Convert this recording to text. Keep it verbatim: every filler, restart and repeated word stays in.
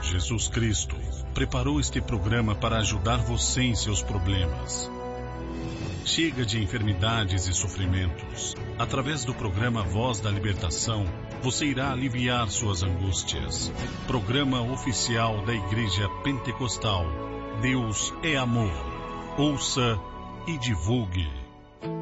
Jesus Cristo preparou este programa para ajudar você em seus problemas. Chega de enfermidades e sofrimentos. Através do programa Voz da Libertação, você irá aliviar suas angústias. Programa oficial da Igreja Pentecostal. Deus é amor. Ouça e divulgue.